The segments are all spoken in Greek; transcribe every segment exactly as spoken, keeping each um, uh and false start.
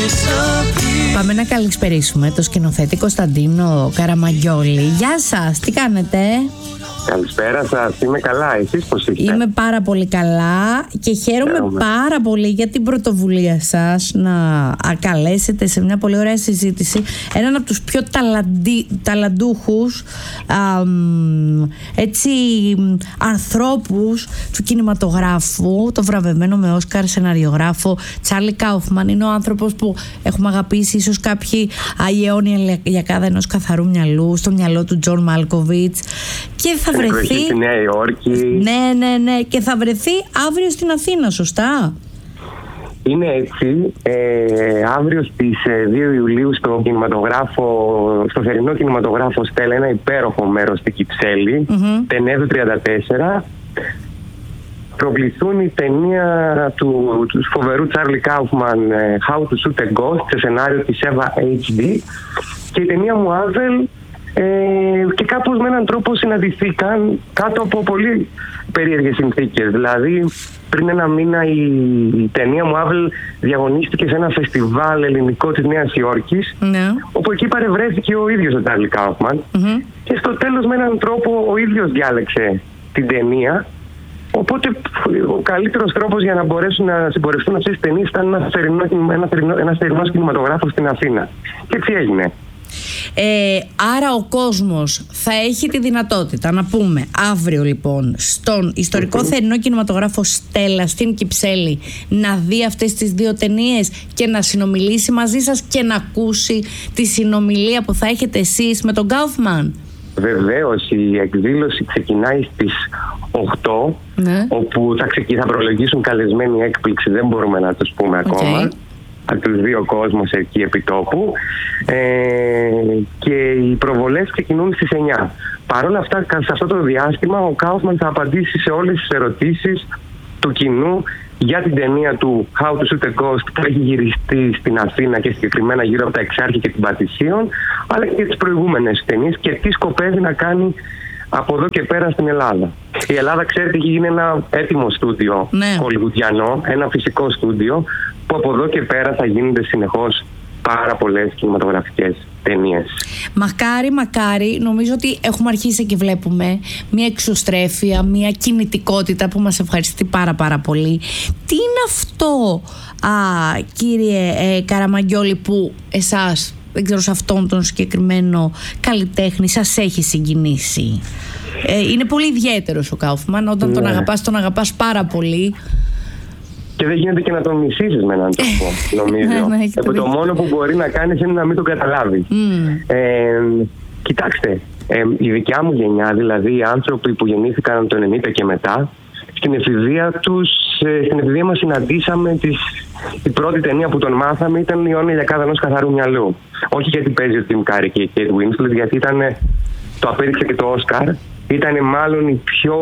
Πάμε να καλησπερίσουμε το σκηνοθέτη Κωνσταντίνο Καραμαγγιόλη. Γεια σας, τι κάνετε? Καλησπέρα σας, είμαι καλά, εσείς πώς είστε? Είμαι πάρα πολύ καλά και χαίρομαι, χαίρομαι πάρα πολύ για την πρωτοβουλία σας να καλέσετε σε μια πολύ ωραία συζήτηση έναν από τους πιο ταλαντι, ταλαντούχους α, έτσι, ανθρώπους του κινηματογράφου, το βραβευμένο με Όσκαρ σεναριογράφο Τσάρλι Κάουφμαν. Είναι ο άνθρωπος που έχουμε αγαπήσει ίσως κάποιοι η αιώνια λιακάδα ενός καθαρού μυαλού στο μυαλό του Τζον Μάλκοβιτς, και θα βρεθεί στη Νέα Υόρκη. Ναι, ναι, ναι. Και θα βρεθεί αύριο στην Αθήνα, σωστά? Είναι έτσι. Ε, αύριο στις δύο Ιουλίου στο κινηματογράφο, στο θερινό κινηματογράφο Στέλλα, ένα υπέροχο μέρος στην Κυψέλη, mm-hmm. Τενέδου τριάντα τέσσερα, προβληθούν η ταινία του, του φοβερού Τσάρλι Κάουφμαν, How to Shoot a Ghost, σε σενάριο της Εύα έιτς ντι, και η ταινία μου Άβελ. Ε, και κάπως με έναν τρόπο συναντηθήκαν κάτω από πολύ περίεργες συνθήκες. Δηλαδή, πριν ένα μήνα η, η ταινία μου Άβελ διαγωνίστηκε σε ένα φεστιβάλ ελληνικό της Νέας Υόρκης, ναι. όπου εκεί παρευρέθηκε ο ίδιος ο Τσάρλι Κάουφμαν, mm-hmm. και στο τέλος με έναν τρόπο ο ίδιος διάλεξε την ταινία. Οπότε ο καλύτερος τρόπος για να μπορέσουν να συμπορευτούν αυτές τις ταινίες ήταν ένα θερινός κινηματογράφος στην Αθήνα. Και έτσι έγινε. Ε, άρα ο κόσμος θα έχει τη δυνατότητα να πούμε αύριο λοιπόν στον ιστορικό mm-hmm. θερινό κινηματογράφο Στέλλα στην Κυψέλη να δει αυτές τις δύο ταινίες και να συνομιλήσει μαζί σας και να ακούσει τη συνομιλία που θα έχετε εσείς με τον Κάουφμαν. Βεβαίως, η εκδήλωση ξεκινάει στις οκτώ, ναι. όπου θα, ξεκι... θα προλογίσουν καλεσμένοι έκπληξη, δεν μπορούμε να τους πούμε okay. ακόμα, από τους δύο κόσμους εκεί επί τόπου, ε, και οι προβολές ξεκινούν στις εννιά. Παρ' όλα αυτά, σε αυτό το διάστημα ο Κάουφμαν θα απαντήσει σε όλες τις ερωτήσεις του κοινού για την ταινία του How to Shoot a Ghost, που έχει γυριστεί στην Αθήνα και συγκεκριμένα γύρω από τα Εξάρχεια και την Πατησίων, αλλά και τις προηγούμενες ταινίες, και τι σκοπεύει να κάνει από εδώ και πέρα στην Ελλάδα. Η Ελλάδα, ξέρετε, έχει γίνει ένα έτοιμο στούντιο, ναι. χολιγουντιανό, ένα φυσικό στούντιο, που από εδώ και πέρα θα γίνονται συνεχώς πάρα πολλές κινηματογραφικές ταινίες. Μακάρι, μακάρι. Νομίζω ότι έχουμε αρχίσει και βλέπουμε μια εξωστρέφεια, μια κινητικότητα που μας ευχαριστεί πάρα πάρα πολύ. Τι είναι αυτό, α, κύριε ε, Καραμαγγιόλη, που εσάς, δεν ξέρω, σε αυτόν τον συγκεκριμένο καλλιτέχνη σας έχει συγκινήσει? Ε, είναι πολύ ιδιαίτερος ο Κάουφμαν. Όταν ναι. τον αγαπάς, τον αγαπάς πάρα πολύ. Και δεν γίνεται και να τον μισήσεις με έναν τρόπο, νομίζω. ναι, ναι, ε, το μόνο που μπορεί να κάνεις είναι να μην τον καταλάβει. Mm. Ε, κοιτάξτε, ε, η δικιά μου γενιά, δηλαδή οι άνθρωποι που γεννήθηκαν το ενενήντα και μετά, στην εφηβεία τους, ε, στην εφηβεία μας συναντήσαμε τις, η πρώτη ταινία που τον μάθαμε ήταν η αιώνια λιακάδα ενός καθαρού μυαλού. Όχι γιατί παίζει ο Τιμ Κάρι και η Κέιτ Βίνσλετ, γιατί ήταν, το απέδειξε και το Όσκαρ, ήταν μάλλον η πιο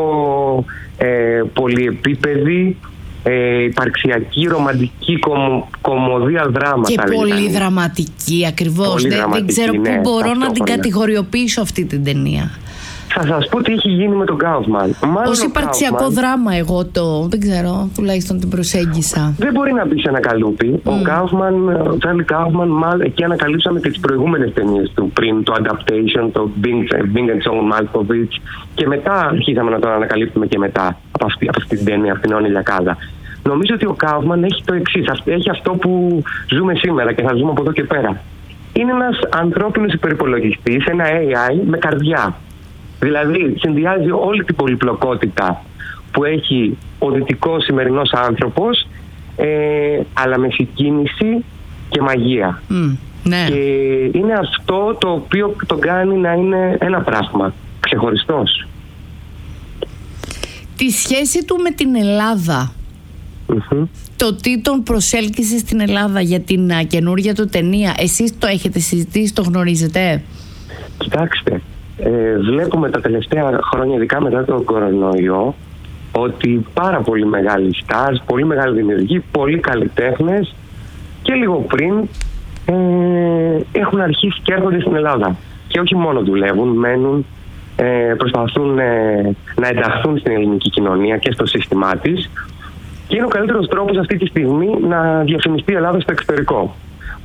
ε, πολυεπίπεδη, Ε, υπαρξιακή, ρομαντική, κομ, κομμωδία, δράμα. Και πολύ ήταν. δραματική, ακριβώς. Δεν, δραματική, δεν ξέρω ναι, πού μπορώ να την κατηγοριοποιήσω αυτή την ταινία. Θα σας πω τι έχει γίνει με τον Κάουφμαν. Ως υπαρξιακό Κάουφμαν, δράμα, εγώ το δεν ξέρω, τουλάχιστον την προσέγγισα. Δεν μπορεί να μπει σε ένα καλούπι. Mm. Ο Κάουφμαν, ο Τσάρλι Κάουφμαν, μάλλον εκεί ανακαλύψαμε και τις προηγούμενες ταινίες του πριν, το Adaptation, το Bing and John Malkovich, και μετά αρχίσαμε να το ανακαλύπτουμε και μετά από αυτή, από αυτή την ταινία, αυτήν την αιώνια λιακάδα. Νομίζω ότι ο Κάουφμαν έχει το εξής, έχει αυτό που ζούμε σήμερα και θα ζούμε από εδώ και πέρα. Είναι ένας ανθρώπινος υπερυπολογιστής, ένα έι άι με καρδιά. Δηλαδή συνδυάζει όλη την πολυπλοκότητα που έχει ο δυτικός σημερινός άνθρωπος, ε, αλλά με συγκίνηση και μαγεία. Mm, ναι. Και είναι αυτό το οποίο τον κάνει να είναι ένα πράγμα ξεχωριστός. Τη σχέση του με την Ελλάδα, mm-hmm. το τι τον προσέλκυσε στην Ελλάδα για την uh, καινούργια του ταινία, εσείς το έχετε συζητήσει, το γνωρίζετε? Κοιτάξτε, Ε, βλέπουμε τα τελευταία χρόνια, ειδικά μετά τον κορονοϊό, ότι πάρα πολύ μεγάλοι stars, πολύ μεγάλοι δημιουργοί, πολλοί καλλιτέχνες και λίγο πριν ε, έχουν αρχίσει και έρχονται στην Ελλάδα. Και όχι μόνο δουλεύουν, μένουν, ε, προσπαθούν ε, να ενταχθούν στην ελληνική κοινωνία και στο σύστημά της, και είναι ο καλύτερος τρόπος αυτή τη στιγμή να διαφημιστεί η Ελλάδα στο εξωτερικό.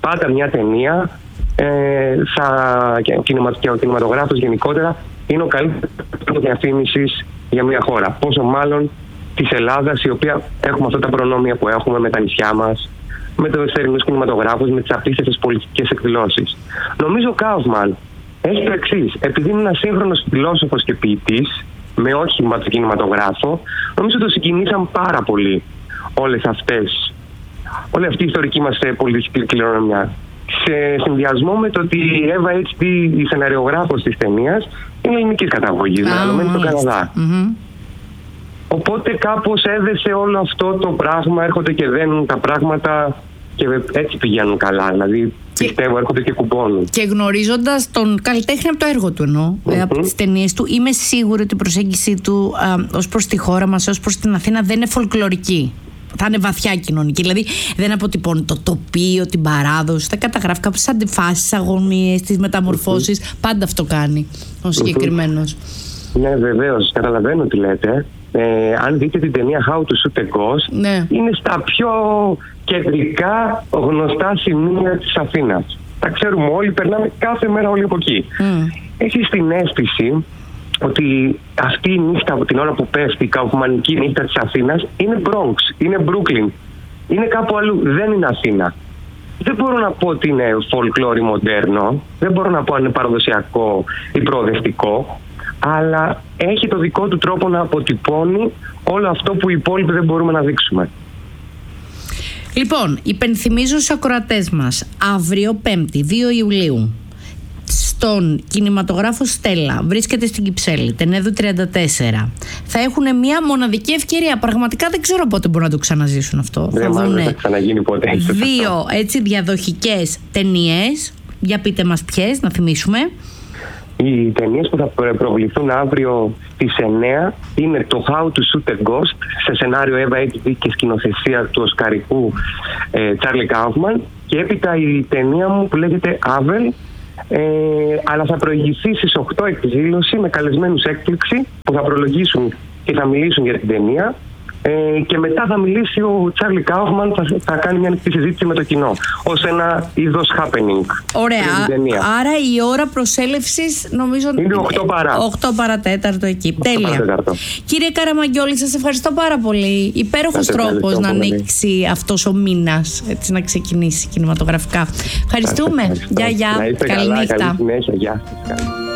πάντα μια ταινία ε, θα, και, και ο κινηματογράφος γενικότερα είναι ο καλύτερος διαφήμισης για μια χώρα. Πόσο μάλλον της Ελλάδας, η οποία έχουμε αυτά τα προνόμια που έχουμε με τα νησιά μας, με τους θερινούς κινηματογράφους, με τις απίστευτες πολιτικές εκδηλώσεις. Νομίζω ο Κάουφμαν έχει το εξής. Επειδή είναι ένας σύγχρονος φιλόσοφος και ποιητής, με όχημα του κινηματογράφο, νομίζω το συγκινήσαν πάρα πολύ όλες αυτές, όλη αυτή η ιστορική μας πολιτική κληρονομιά. Σε συνδυασμό με το ότι η Εύα έιτς ντι, η σεναριογράφος της ταινίας, είναι ελληνικής καταγωγής, μεγαλωμένη στο Καναδά. Mm-hmm. Οπότε κάπως έδεσε όλο αυτό το πράγμα, έρχονται και δένουν τα πράγματα και έτσι πηγαίνουν καλά. Δηλαδή και, πιστεύω έρχονται και κουμπώνουν. Και γνωρίζοντας τον καλλιτέχνη από το έργο του, εννοώ, mm-hmm. από τις ταινίες του, είμαι σίγουρη ότι η προσέγγιση του α, ως προς τη χώρα μας, ως προς την Αθήνα, δεν είναι φολκλωρική. Θα είναι βαθιά κοινωνική. Δηλαδή δεν αποτυπώνει το τοπίο, την παράδοση, θα καταγράφει κάποιες αντιφάσεις, αγωνίες, τις μεταμορφώσεις. Mm-hmm. Πάντα αυτό κάνει ο συγκεκριμένος. Mm-hmm. Ναι, βεβαίως, καταλαβαίνω τι λέτε. Ε, αν δείτε την ταινία How to Shoot a Ghost, ναι. είναι στα πιο κεντρικά γνωστά σημεία της Αθήνας. Τα ξέρουμε όλοι, περνάμε κάθε μέρα όλοι από εκεί. Mm. Έχεις την αίσθηση ότι αυτή η νύχτα από την ώρα που πέφτει, η καουφμανική νύχτα της Αθήνας, είναι Bronx, είναι Brooklyn, είναι κάπου αλλού, δεν είναι Αθήνα. Δεν μπορώ να πω ότι είναι folklore μοντέρνο, δεν μπορώ να πω αν είναι παραδοσιακό ή προοδευτικό, αλλά έχει το δικό του τρόπο να αποτυπώνει όλο αυτό που οι υπόλοιποι δεν μπορούμε να δείξουμε. Λοιπόν, υπενθυμίζω στους ακροατές μας, αύριο Πέμπτη, δύο Ιουλίου, στον κινηματογράφο Στέλλα, βρίσκεται στην Κυψέλη, Τενέδου τριάντα τέσσερα. Θα έχουν μια μοναδική ευκαιρία. Πραγματικά δεν ξέρω πότε μπορούν να το ξαναζήσουν αυτό. Δεν θα δούνε θα ξαναγίνει ποτέ. Δύο έτσι διαδοχικές ταινίες. Για πείτε μας ποιες, να θυμίσουμε. Οι ταινίες που θα προβληθούν αύριο στις εννέα είναι το How to Shoot a Ghost, σε σενάριο Εύα έιτς ντι και σκηνοθεσία του οσκαρικού Τσάρλι Κάουφμαν, και έπειτα η ταινία μου που λέγεται Άβελ, ε, αλλά θα προηγηθεί στις οκτώ εκδήλωση με καλεσμένους έκπληξη που θα προλογίσουν και θα μιλήσουν για την ταινία. Ε, και μετά θα μιλήσει ο Τσάρλι Κάουφμαν, θα, θα κάνει μια ανοιχτή συζήτηση με το κοινό ως ένα είδος happening. Ωραία, άρα η ώρα προσέλευσης νομίζω είναι οκτώ παρά. οκτώ παρά τέταρτο εκεί. Τέλεια. Κύριε Καραμαγκιόλη, σας ευχαριστώ πάρα πολύ. Υπέροχος τρόπος να ανοίξει αυτός ο μήνας, έτσι να ξεκινήσει κινηματογραφικά. Ευχαριστούμε. Γεια, γεια. Καλή νύχτα. Καλή συνέχεια. Γεια σας.